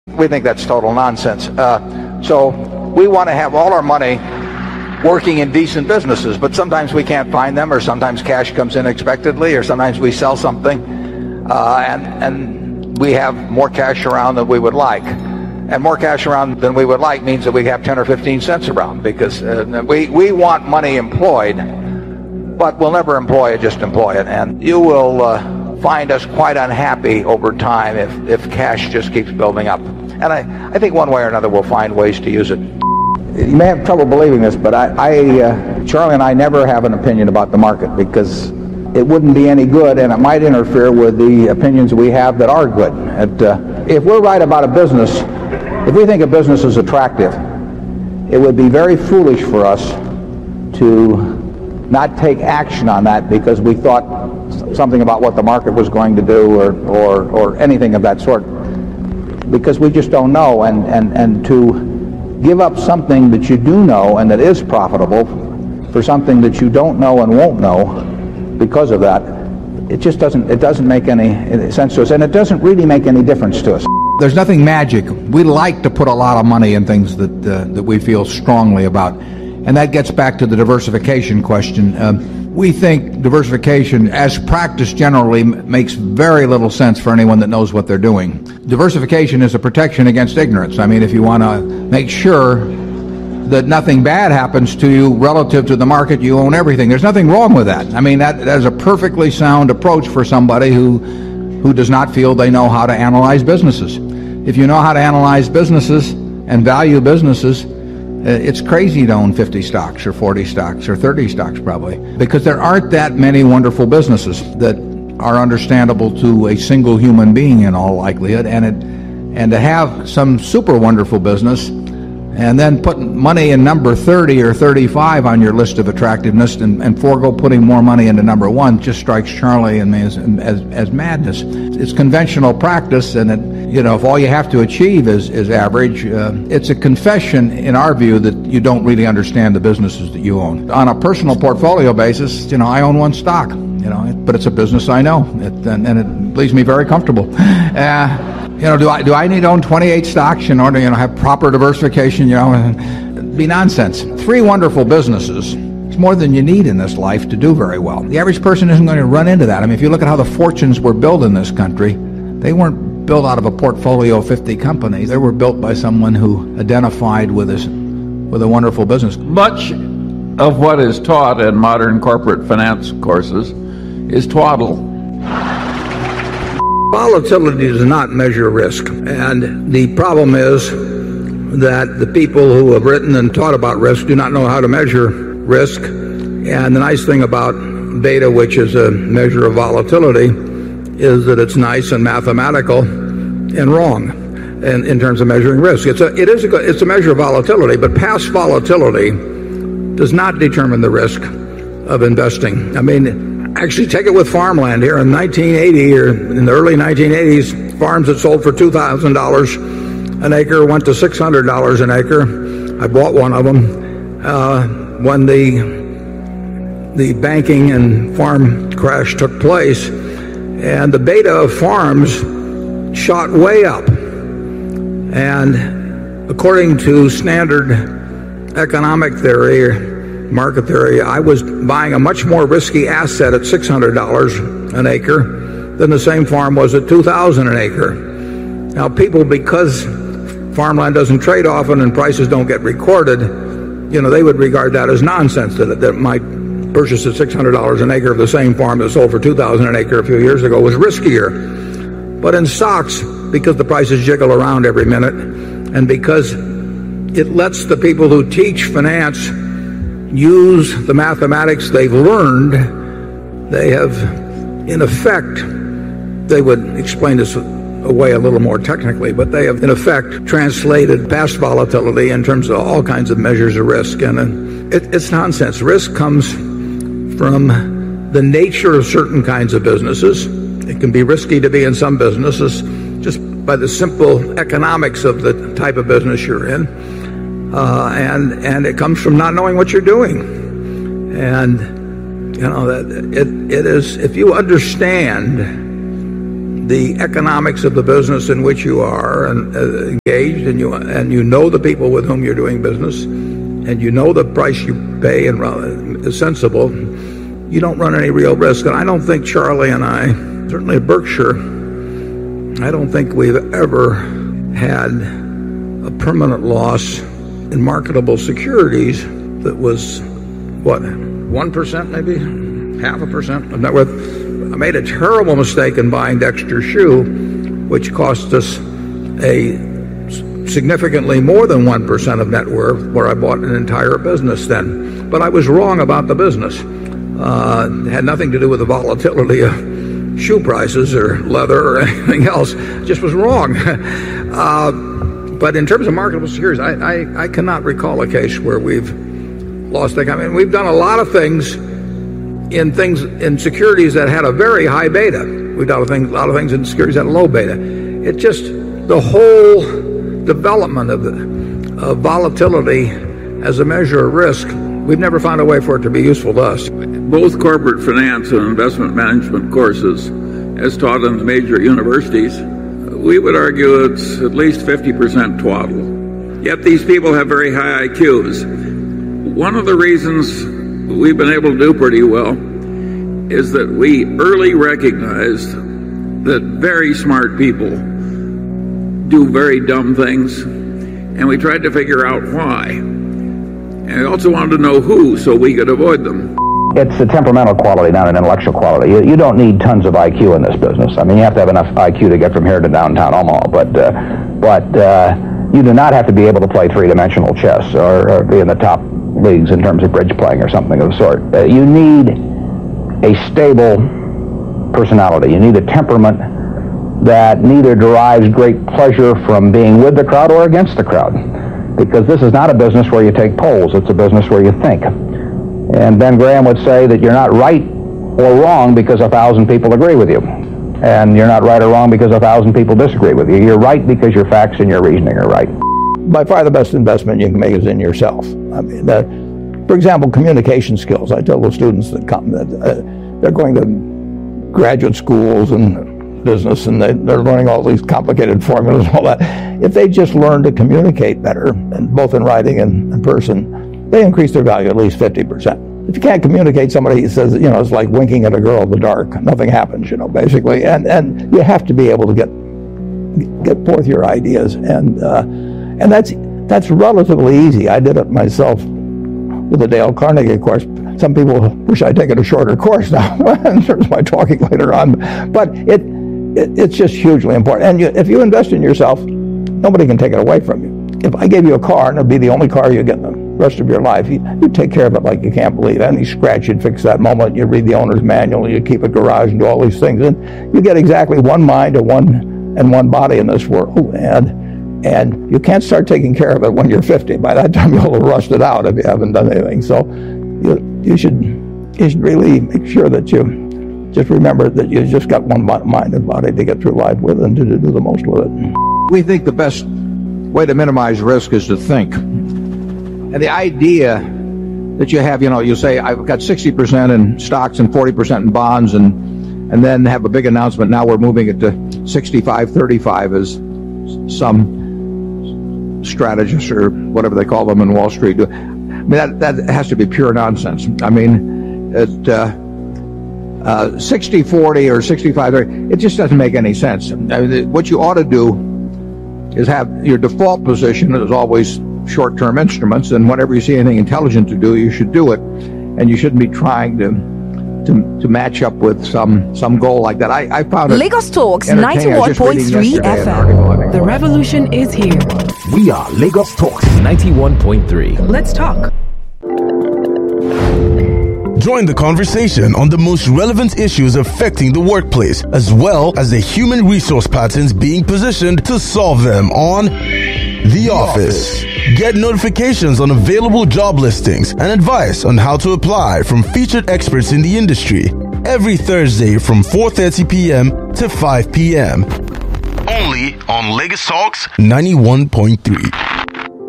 We think that's total nonsense. So we want to have all our money working in decent businesses, but sometimes we can't find them, or sometimes cash comes in unexpectedly, or sometimes we sell something, and we have more cash around than we would like. And more cash around than we would like means that we have 10 or 15 cents around, because we want money employed, but we'll never employ it, just employ it. And you will find us quite unhappy over time if cash just keeps building up. And I think one way or another we'll find ways to use it. You may have trouble believing this, but Charlie and I never have an opinion about the market, because it wouldn't be any good, and it might interfere with the opinions we have that are good. If we're right about a business, if we think a business is attractive, it would be very foolish for us to not take action on that because we thought something about what the market was going to do, or anything of that sort, because we just don't know. And to give up something that you do know and that is profitable for something that you don't know and won't know because of that, it just doesn't make any sense to us, and it doesn't really make any difference to us. There's nothing magic. We like to put a lot of money in things that we feel strongly about, and that gets back to the diversification question. We think diversification, as practiced generally, makes very little sense for anyone that knows what they're doing. Diversification is a protection against ignorance. I mean, if you want to make sure that nothing bad happens to you relative to the market, you own everything. There's nothing wrong with that. I mean, that is a perfectly sound approach for somebody who does not feel they know how to analyze businesses. If you know how to analyze businesses and value businesses, it's crazy to own 50 stocks or 40 stocks or 30 stocks probably, because there aren't that many wonderful businesses that are understandable to a single human being in all likelihood, and to have some super wonderful business and then put money in number 30 or 35 on your list of attractiveness and forego putting more money into number 1 just strikes Charlie and me as madness. It's conventional practice, and if all you have to achieve is average, it's a confession in our view that you don't really understand the businesses that you own. On a personal portfolio basis, I own one stock, but it's a business I know, and it leaves me very comfortable. Do I need to own 28 stocks in order to have proper diversification? It'd be nonsense. 3 wonderful businesses. It's more than you need in this life to do very well. The average person isn't going to run into that. I mean, if you look at how the fortunes were built in this country, they weren't built out of a portfolio of 50 companies. They were built by someone who identified with a wonderful business. Much of what is taught in modern corporate finance courses is twaddle. Volatility does not measure risk, and the problem is that the people who have written and taught about risk do not know how to measure risk. And the nice thing about beta, which is a measure of volatility, is that it's nice and mathematical and wrong in terms of measuring risk. It's a measure of volatility, but past volatility does not determine the risk of investing. I mean, actually, take it with farmland here. In 1980, or in the early 1980s, farms that sold for $2,000 an acre went to $600 an acre. I bought one of them when the banking and farm crash took place, and the beta of farms shot way up. And according to standard economic theory, market theory, I was buying a much more risky asset at $600 an acre than the same farm was at $2,000 an acre. Now, people, because farmland doesn't trade often and prices don't get recorded, they would regard that as nonsense, that my purchase at $600 an acre of the same farm that sold for $2,000 an acre a few years ago was riskier. But in stocks, because the prices jiggle around every minute, and because it lets the people who teach finance use the mathematics they've learned, they have, in effect, they would explain this away a little more technically, but they have, in effect, translated past volatility in terms of all kinds of measures of risk. And it's nonsense. Risk comes from the nature of certain kinds of businesses. It can be risky to be in some businesses just by the simple economics of the type of business you're in. And it comes from not knowing what you're doing. And that it is, if you understand the economics of the business in which you are engaged, and you know the people with whom you're doing business, and you know the price you pay and is sensible, you don't run any real risk. And I don't think Charlie and I, certainly at Berkshire, I don't think we've ever had a permanent loss in marketable securities that was, 1% maybe? 0.5% of net worth. I made a terrible mistake in buying Dexter Shoe, which cost us a significantly more than 1% of net worth, where I bought an entire business then. But I was wrong about the business. It had nothing to do with the volatility of shoe prices or leather or anything else. It just was wrong. But in terms of marketable securities, I cannot recall a case where we've lost. I mean, we've done a lot of things in securities that had a very high beta. We've done a lot of things in securities that had a low beta. It just, the whole development of volatility as a measure of risk, we've never found a way for it to be useful to us. Both corporate finance and investment management courses, as taught in the major universities, we would argue it's at least 50% twaddle. Yet these people have very high IQs. One of the reasons we've been able to do pretty well is that we early recognized that very smart people do very dumb things, and we tried to figure out why. And we also wanted to know who, so we could avoid them. It's a temperamental quality, not an intellectual quality. You don't need tons of IQ in this business. I mean, you have to have enough IQ to get from here to downtown Omaha, but you do not have to be able to play three-dimensional chess or be in the top leagues in terms of bridge playing or something of the sort. You need a stable personality. You need a temperament that neither derives great pleasure from being with the crowd or against the crowd. Because this is not a business where you take polls, it's a business where you think. And Ben Graham would say that you're not right or wrong because 1,000 people agree with you. And you're not right or wrong because 1,000 people disagree with you. You're right because your facts and your reasoning are right. By far the best investment you can make is in yourself. I mean, for example, communication skills. I tell the students that come that they're going to graduate schools and business, and they're learning all these complicated formulas and all that. If they just learn to communicate better, and both in writing and in person, they increase their value at least 50%. If you can't communicate, somebody says, it's like winking at a girl in the dark. Nothing happens, basically. And you have to be able to get forth your ideas, and that's relatively easy. I did it myself with the Dale Carnegie course. Some people wish I'd taken a shorter course now in terms of my talking later on, but it's just hugely important. And if you invest in yourself, nobody can take it away from you. If I gave you a car, and it'd be the only car you get in the rest of your life, you'd take care of it like you can't believe. Any scratch, you'd fix that moment. You read the owner's manual, you keep a garage and do all these things, and you get exactly one mind and one body in this world. And you can't start taking care of it when you're 50. By that time, you'll have rusted out if you haven't done anything. So you should really make sure that you just remember that you just got one mind and body to get through life with and to do the most with it. We think the best way to minimize risk is to think. And the idea that you have, you say, I've got 60% in stocks and 40% in bonds, and then have a big announcement, now we're moving it to 65-35 as some strategists or whatever they call them in Wall Street do. I mean, that has to be pure nonsense. I mean, 60-40 or 65-30, it just doesn't make any sense. I mean, what you ought to do is have your default position is always short-term instruments, and whenever you see anything intelligent to do, you should do it, and you shouldn't be trying to match up with some goal like that. I found it Lagos Talks 91.3 FM. The revolution is here. We are Lagos Talks 91.3. Let's talk. Join the conversation on the most relevant issues affecting the workplace, as well as the human resource patterns being positioned to solve them on The Office. Get notifications on available job listings and advice on how to apply from featured experts in the industry every Thursday from 4:30 p.m. to 5 p.m. Only on Lagos Talks 91.3.